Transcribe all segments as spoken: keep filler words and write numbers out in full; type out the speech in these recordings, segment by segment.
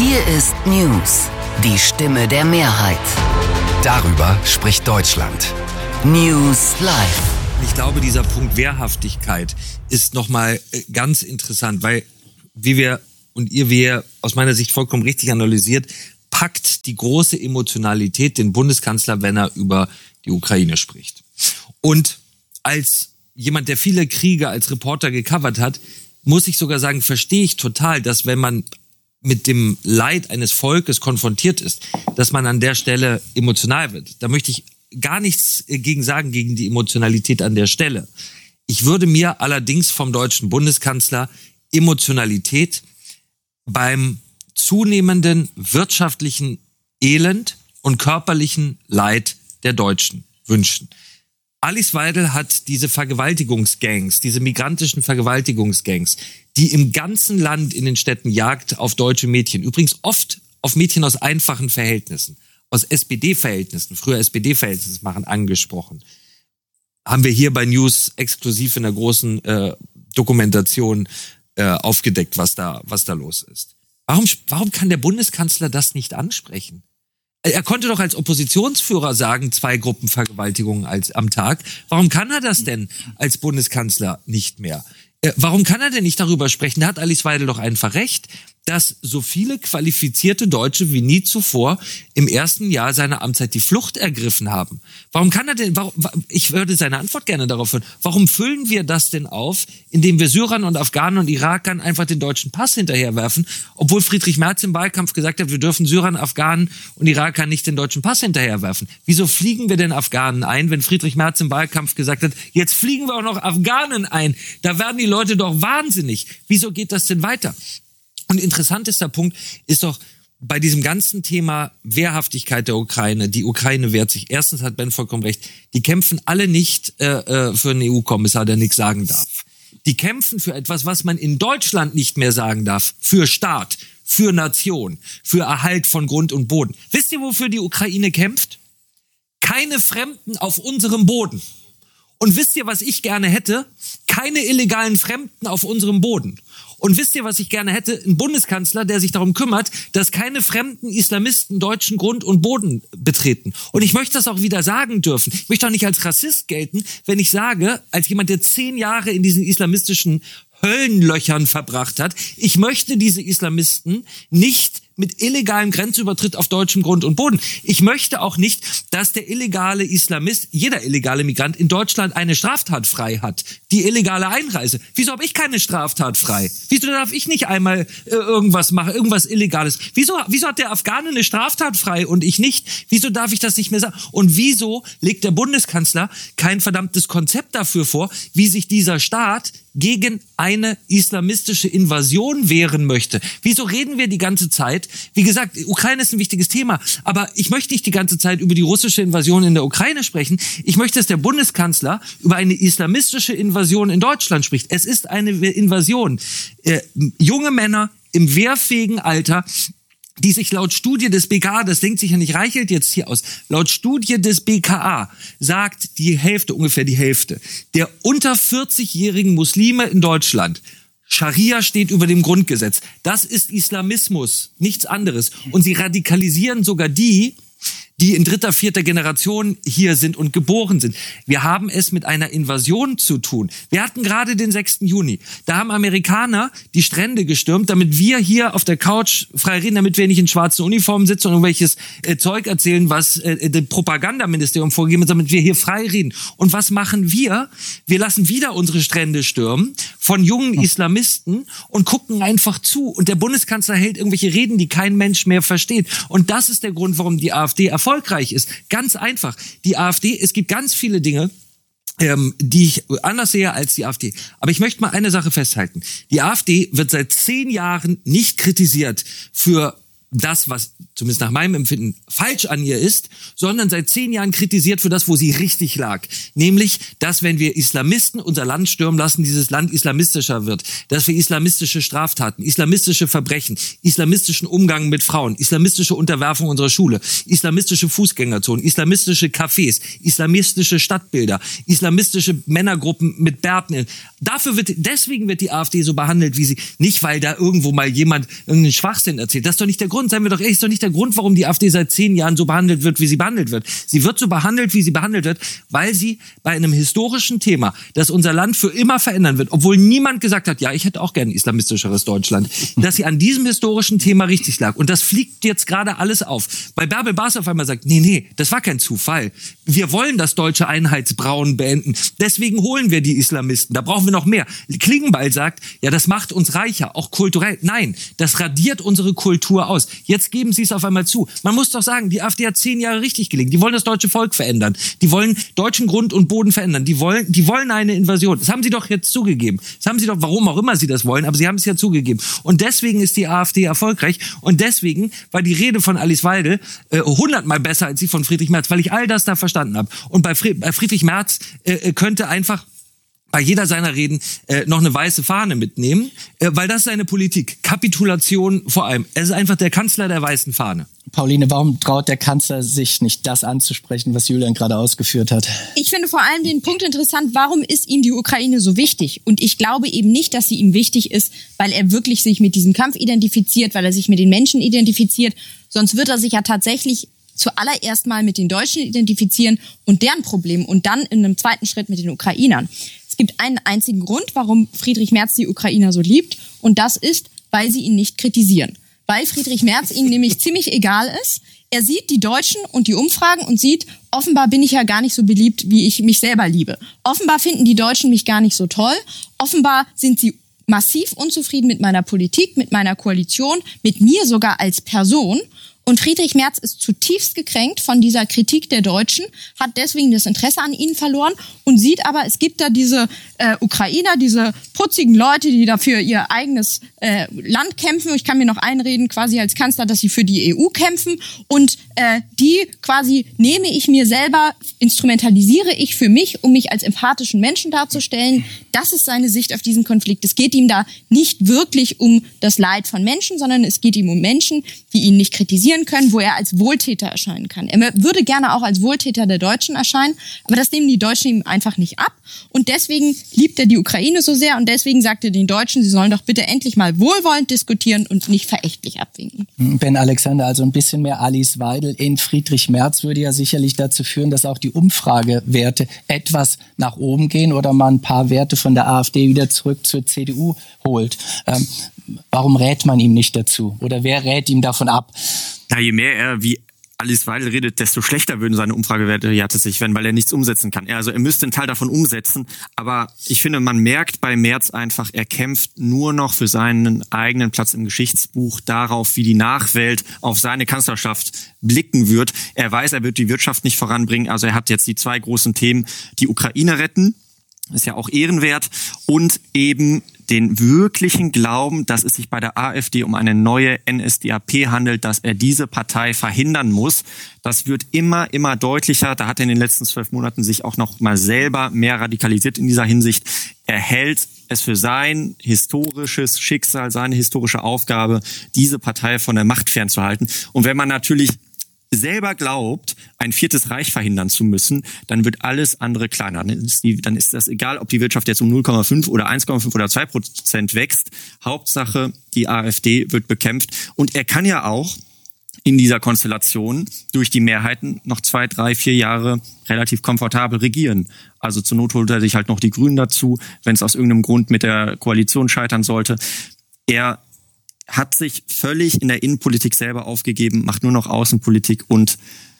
Hier ist News, die Stimme der Mehrheit. Darüber spricht Deutschland. News Live. Ich glaube, dieser Punkt Wehrhaftigkeit ist nochmal ganz interessant, weil, wie wir und ihr, wie ihr aus meiner Sicht vollkommen richtig analysiert, packt die große Emotionalität den Bundeskanzler, wenn er über die Ukraine spricht. Und als jemand, der viele Kriege als Reporter gecovert hat, muss ich sogar sagen, verstehe ich total, dass wenn man mit dem Leid eines Volkes konfrontiert ist, dass man an der Stelle emotional wird. Da möchte ich gar nichts gegen sagen, gegen die Emotionalität an der Stelle. Ich würde mir allerdings vom deutschen Bundeskanzler Emotionalität beim zunehmenden wirtschaftlichen Elend und körperlichen Leid der Deutschen wünschen. Alice Weidel hat diese Vergewaltigungsgangs, diese migrantischen Vergewaltigungsgangs, die im ganzen Land in den Städten jagt auf deutsche Mädchen. Übrigens oft auf Mädchen aus einfachen Verhältnissen, aus S P D-Verhältnissen, früher S P D-Verhältnissen machen, angesprochen. Haben wir hier bei News exklusiv in der großen äh, Dokumentation äh, aufgedeckt, was da, was da los ist. Warum, warum kann der Bundeskanzler das nicht ansprechen? Er konnte doch als Oppositionsführer sagen, zwei Gruppenvergewaltigungen als, am Tag. Warum kann er das denn als Bundeskanzler nicht mehr? Äh, warum kann er denn nicht darüber sprechen? Da hat Alice Weidel doch einfach recht, dass so viele qualifizierte Deutsche wie nie zuvor im ersten Jahr seiner Amtszeit die Flucht ergriffen haben. Warum kann er denn, warum, ich würde seine Antwort gerne darauf hören, warum füllen wir das denn auf, indem wir Syrern und Afghanen und Irakern einfach den deutschen Pass hinterherwerfen, obwohl Friedrich Merz im Wahlkampf gesagt hat, wir dürfen Syrern, Afghanen und Irakern nicht den deutschen Pass hinterherwerfen. Wieso fliegen wir denn Afghanen ein, wenn Friedrich Merz im Wahlkampf gesagt hat, jetzt fliegen wir auch noch Afghanen ein? Da werden die Leute doch wahnsinnig. Wieso geht das denn weiter? Und interessantester Punkt ist doch bei diesem ganzen Thema Wehrhaftigkeit der Ukraine. Die Ukraine wehrt sich. Erstens hat Ben vollkommen recht. Die kämpfen alle nicht äh, für einen E U-Kommissar, der nichts sagen darf. Die kämpfen für etwas, was man in Deutschland nicht mehr sagen darf. Für Staat, für Nation, für Erhalt von Grund und Boden. Wisst ihr, wofür die Ukraine kämpft? Keine Fremden auf unserem Boden. Und wisst ihr, was ich gerne hätte? Keine illegalen Fremden auf unserem Boden. Und wisst ihr, was ich gerne hätte? Ein Bundeskanzler, der sich darum kümmert, dass keine fremden Islamisten deutschen Grund und Boden betreten. Und ich möchte das auch wieder sagen dürfen. Ich möchte auch nicht als Rassist gelten, wenn ich sage, als jemand, der zehn Jahre in diesen islamistischen Höllenlöchern verbracht hat, ich möchte diese Islamisten nicht mit illegalem Grenzübertritt auf deutschem Grund und Boden. Ich möchte auch nicht, dass der illegale Islamist, jeder illegale Migrant in Deutschland eine Straftat frei hat. Die illegale Einreise. Wieso habe ich keine Straftat frei? Wieso darf ich nicht einmal äh, irgendwas machen, irgendwas Illegales? Wieso, wieso hat der Afghane eine Straftat frei und ich nicht? Wieso darf ich das nicht mehr sagen? Und wieso legt der Bundeskanzler kein verdammtes Konzept dafür vor, wie sich dieser Staat gegen eine islamistische Invasion wehren möchte? Wieso reden wir die ganze Zeit? Wie gesagt, Ukraine ist ein wichtiges Thema, aber ich möchte nicht die ganze Zeit über die russische Invasion in der Ukraine sprechen. Ich möchte, dass der Bundeskanzler über eine islamistische Invasion in Deutschland spricht. Es ist eine Invasion. Äh, junge Männer im wehrfähigen Alter, die sich laut Studie des B K A, das denkt sich ja nicht Reichelt jetzt hier aus, laut Studie des B K A sagt die Hälfte, ungefähr die Hälfte, der unter vierzig-jährigen Muslime in Deutschland, Scharia steht über dem Grundgesetz. Das ist Islamismus, nichts anderes. Und sie radikalisieren sogar die, die in dritter, vierter Generation hier sind und geboren sind. Wir haben es mit einer Invasion zu tun. Wir hatten gerade den sechsten Juni. Da haben Amerikaner die Strände gestürmt, damit wir hier auf der Couch frei reden, damit wir nicht in schwarzen Uniformen sitzen und irgendwelches äh, Zeug erzählen, was äh, das Propagandaministerium vorgegeben hat, damit wir hier frei reden. Und was machen wir? Wir lassen wieder unsere Strände stürmen von jungen Islamisten und gucken einfach zu. Und der Bundeskanzler hält irgendwelche Reden, die kein Mensch mehr versteht. Und das ist der Grund, warum die AfD erfolgreich ist. Ganz einfach. Die AfD, es gibt ganz viele Dinge, ähm, die ich anders sehe als die AfD. Aber ich möchte mal eine Sache festhalten. Die AfD wird seit zehn Jahren nicht kritisiert für das, was zumindest nach meinem Empfinden, falsch an ihr ist, sondern seit zehn Jahren kritisiert für das, wo sie richtig lag. Nämlich, dass wenn wir Islamisten unser Land stürmen lassen, dieses Land islamistischer wird. Dass wir islamistische Straftaten, islamistische Verbrechen, islamistischen Umgang mit Frauen, islamistische Unterwerfung unserer Schule, islamistische Fußgängerzonen, islamistische Cafés, islamistische Stadtbilder, islamistische Männergruppen mit Bärten. Dafür wird, deswegen wird die AfD so behandelt, wie sie, nicht weil da irgendwo mal jemand irgendeinen Schwachsinn erzählt. Das ist doch nicht der Grund, seien wir doch ehrlich, ist doch nicht der Grund, warum die AfD seit zehn Jahren so behandelt wird, wie sie behandelt wird. Sie wird so behandelt, wie sie behandelt wird, weil sie bei einem historischen Thema, das unser Land für immer verändern wird, obwohl niemand gesagt hat, ja, ich hätte auch gerne ein islamistischeres Deutschland, dass sie an diesem historischen Thema richtig lag. Und das fliegt jetzt gerade alles auf. Weil Bärbel Baas auf einmal sagt, nee, nee, das war kein Zufall. Wir wollen das deutsche Einheitsbrauen beenden. Deswegen holen wir die Islamisten. Da brauchen wir noch mehr. Klingenbeil sagt, ja, das macht uns reicher, auch kulturell. Nein, das radiert unsere Kultur aus. Jetzt geben sie es auf einmal zu. Man muss doch sagen, die AfD hat zehn Jahre richtig gelegen. Die wollen das deutsche Volk verändern. Die wollen deutschen Grund und Boden verändern. Die wollen, die wollen eine Invasion. Das haben sie doch jetzt zugegeben. Das haben sie doch, warum auch immer sie das wollen, aber sie haben es ja zugegeben. Und deswegen ist die AfD erfolgreich. Und deswegen war die Rede von Alice Weidel äh, hundertmal besser als die von Friedrich Merz, weil ich all das da verstanden habe. Und bei, Fried, bei Friedrich Merz äh, könnte einfach bei jeder seiner Reden äh, noch eine weiße Fahne mitnehmen, äh, weil das ist seine Politik. Kapitulation vor allem. Er ist einfach der Kanzler der weißen Fahne. Pauline, warum traut der Kanzler sich nicht, das anzusprechen, was Julian gerade ausgeführt hat? Ich finde vor allem den Punkt interessant, warum ist ihm die Ukraine so wichtig? Und ich glaube eben nicht, dass sie ihm wichtig ist, weil er wirklich sich mit diesem Kampf identifiziert, weil er sich mit den Menschen identifiziert. Sonst wird er sich ja tatsächlich zuallererst mal mit den Deutschen identifizieren und deren Problemen und dann in einem zweiten Schritt mit den Ukrainern. Es gibt einen einzigen Grund, warum Friedrich Merz die Ukrainer so liebt, und das ist, weil sie ihn nicht kritisieren. Weil Friedrich Merz ihm nämlich ziemlich egal ist. Er sieht die Deutschen und die Umfragen und sieht, offenbar bin ich ja gar nicht so beliebt, wie ich mich selber liebe. Offenbar finden die Deutschen mich gar nicht so toll. Offenbar sind sie massiv unzufrieden mit meiner Politik, mit meiner Koalition, mit mir sogar als Person. Und Friedrich Merz ist zutiefst gekränkt von dieser Kritik der Deutschen, hat deswegen das Interesse an ihnen verloren und sieht aber, es gibt da diese äh, Ukrainer, diese putzigen Leute, die da für ihr eigenes äh, Land kämpfen. Ich kann mir noch einreden, quasi als Kanzler, dass sie für die E U kämpfen. Und äh, die quasi nehme ich mir selber, instrumentalisiere ich für mich, um mich als empathischen Menschen darzustellen. Das ist seine Sicht auf diesen Konflikt. Es geht ihm da nicht wirklich um das Leid von Menschen, sondern es geht ihm um Menschen, die ihn nicht kritisieren können, wo er als Wohltäter erscheinen kann. Er würde gerne auch als Wohltäter der Deutschen erscheinen, aber das nehmen die Deutschen ihm einfach nicht ab. Und deswegen liebt er die Ukraine so sehr und deswegen sagt er den Deutschen, sie sollen doch bitte endlich mal wohlwollend diskutieren und nicht verächtlich abwinken. Ben Alexander, also ein bisschen mehr Alice Weidel in Friedrich Merz würde ja sicherlich dazu führen, dass auch die Umfragewerte etwas nach oben gehen oder man ein paar Werte von der AfD wieder zurück zur C D U holt. Ähm, warum rät man ihm nicht dazu? Oder wer rät ihm davon ab? Na, je mehr er wie Alice Weidel redet, desto schlechter würden seine Umfragewerte ja tatsächlich werden, weil er nichts umsetzen kann. Also er müsste einen Teil davon umsetzen, aber ich finde, man merkt bei Merz einfach, er kämpft nur noch für seinen eigenen Platz im Geschichtsbuch, darauf, wie die Nachwelt auf seine Kanzlerschaft blicken wird. Er weiß, er wird die Wirtschaft nicht voranbringen, also er hat jetzt die zwei großen Themen, die Ukraine retten, ist ja auch ehrenwert, und eben den wirklichen Glauben, dass es sich bei der AfD um eine neue N S D A P handelt, dass er diese Partei verhindern muss. Das wird immer, immer deutlicher. Da hat er in den letzten zwölf Monaten sich auch noch mal selber mehr radikalisiert in dieser Hinsicht. Er hält es für sein historisches Schicksal, seine historische Aufgabe, diese Partei von der Macht fernzuhalten. Und wenn man natürlich selber glaubt, ein viertes Reich verhindern zu müssen, dann wird alles andere kleiner. Dann ist, die, dann ist das egal, ob die Wirtschaft jetzt um null Komma fünf oder eins Komma fünf oder zwei Prozent wächst. Hauptsache, die AfD wird bekämpft. Und er kann ja auch in dieser Konstellation durch die Mehrheiten noch zwei, drei, vier Jahre relativ komfortabel regieren. Also zur Not holt er sich halt noch die Grünen dazu, wenn es aus irgendeinem Grund mit der Koalition scheitern sollte. Er hat sich völlig in der Innenpolitik selber aufgegeben, macht nur noch Außenpolitik und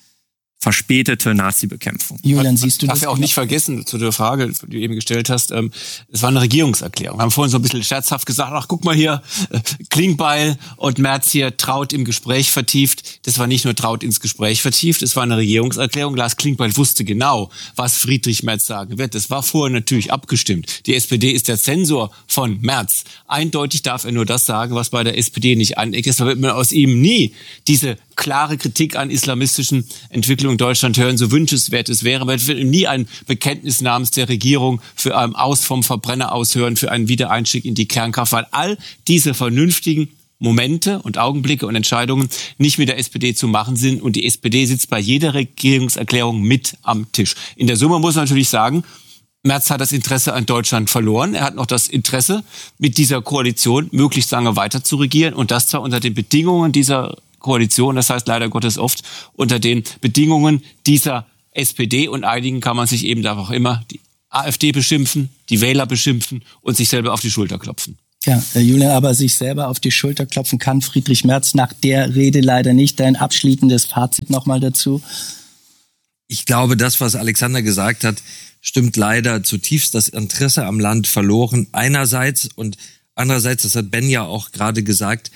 verspätete Nazi-Bekämpfung. Julian, siehst du das? Darf ja auch nicht vergessen, zu der Frage, die du eben gestellt hast, ähm, es war eine Regierungserklärung. Wir haben vorhin so ein bisschen scherzhaft gesagt, ach, guck mal hier, äh, Klingbeil und Merz hier Traut im Gespräch vertieft. Das war nicht nur Traut ins Gespräch vertieft, es war eine Regierungserklärung. Lars Klingbeil wusste genau, was Friedrich Merz sagen wird. Das war vorher natürlich abgestimmt. Die S P D ist der Zensor von Merz. Eindeutig darf er nur das sagen, was bei der S P D nicht aneckt. Deshalb wird man aus ihm nie diese klare Kritik an islamistischen Entwicklungen in Deutschland hören, so wünschenswert es wäre. Aber es wird nie ein Bekenntnis namens der Regierung für ein Aus vom Verbrenner aushören, für einen Wiedereinstieg in die Kernkraft, weil all diese vernünftigen Momente und Augenblicke und Entscheidungen nicht mit der S P D zu machen sind. Und die S P D sitzt bei jeder Regierungserklärung mit am Tisch. In der Summe muss man natürlich sagen, Merz hat das Interesse an Deutschland verloren. Er hat noch das Interesse, mit dieser Koalition möglichst lange weiter zu regieren. Und das zwar unter den Bedingungen dieser Koalition, das heißt leider Gottes oft unter den Bedingungen dieser S P D. Und einigen kann man sich eben da auch immer die AfD beschimpfen, die Wähler beschimpfen und sich selber auf die Schulter klopfen. Ja, Julian, aber sich selber auf die Schulter klopfen kann Friedrich Merz nach der Rede leider nicht. Dein abschließendes Fazit nochmal dazu. Ich glaube, das, was Alexander gesagt hat, stimmt leider zutiefst. Das Interesse am Land verloren einerseits und andererseits, das hat Ben ja auch gerade gesagt,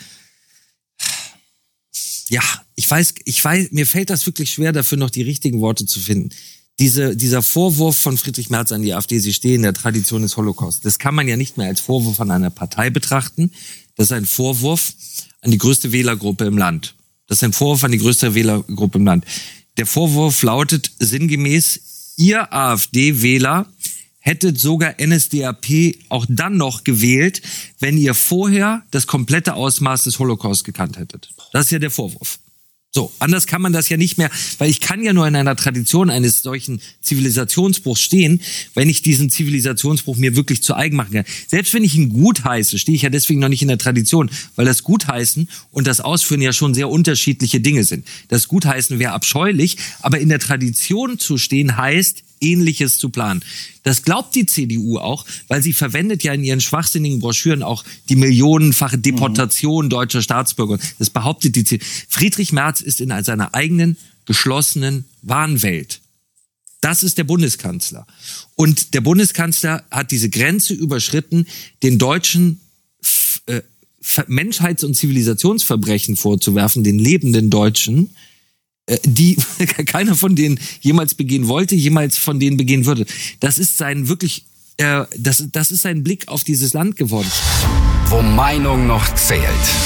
ja, ich weiß, ich weiß, mir fällt das wirklich schwer, dafür noch die richtigen Worte zu finden. Diese, dieser Vorwurf von Friedrich Merz an die AfD, sie stehen in der Tradition des Holocaust, das kann man ja nicht mehr als Vorwurf an einer Partei betrachten. Das ist ein Vorwurf an die größte Wählergruppe im Land. Das ist ein Vorwurf an die größte Wählergruppe im Land. Der Vorwurf lautet sinngemäß, ihr AfD-Wähler hättet sogar N S D A P auch dann noch gewählt, wenn ihr vorher das komplette Ausmaß des Holocaust gekannt hättet. Das ist ja der Vorwurf. So, anders kann man das ja nicht mehr, weil ich kann ja nur in einer Tradition eines solchen Zivilisationsbruchs stehen, wenn ich diesen Zivilisationsbruch mir wirklich zu eigen machen kann. Selbst wenn ich ihn gutheiße, stehe ich ja deswegen noch nicht in der Tradition, weil das Gutheißen und das Ausführen ja schon sehr unterschiedliche Dinge sind. Das Gutheißen wäre abscheulich, aber in der Tradition zu stehen heißt, Ähnliches zu planen. Das glaubt die C D U auch, weil sie verwendet ja in ihren schwachsinnigen Broschüren auch die millionenfache Deportation mhm. deutscher Staatsbürger. Das behauptet die C D U. Friedrich Merz ist in seiner eigenen, geschlossenen Wahnwelt. Das ist der Bundeskanzler. Und der Bundeskanzler hat diese Grenze überschritten, den Deutschen äh, Menschheits- und Zivilisationsverbrechen vorzuwerfen, den lebenden Deutschen, die keiner von denen jemals begehen wollte, jemals von denen begehen würde. Das ist sein wirklich, äh, das, das ist sein Blick auf dieses Land geworden. Wo Meinung noch zählt.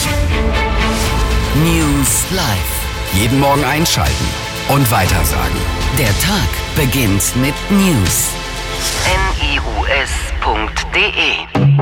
News Live. Jeden Morgen einschalten und weitersagen. Der Tag beginnt mit News. N I U S punkt D E